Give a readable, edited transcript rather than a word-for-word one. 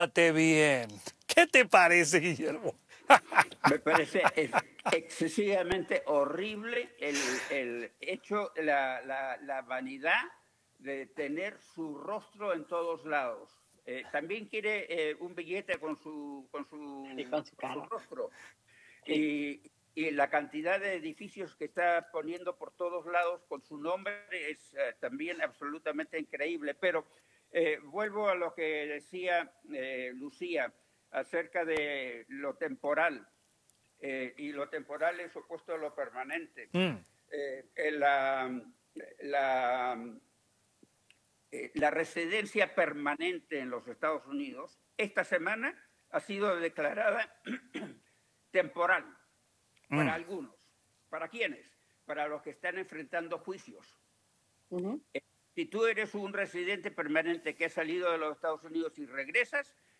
Pórtate bien. ¿Qué te parece, Guillermo? Me parece excesivamente horrible el hecho, la vanidad de tener su rostro en todos lados. También quiere un billete Sí, con su con su cara. rostro. Sí. Y la cantidad de edificios que está poniendo por todos lados con su nombre es también absolutamente increíble. Pero vuelvo a lo que decía Lucía acerca de lo temporal. Y lo temporal es opuesto a lo permanente. Mm, La, la, la residencia permanente en los Estados Unidos esta semana ha sido declarada temporal para mm. algunos. ¿Para quiénes? Para los que están enfrentando juicios. Ujú. Si tú eres un residente permanente que ha salido de los Estados Unidos y regresas,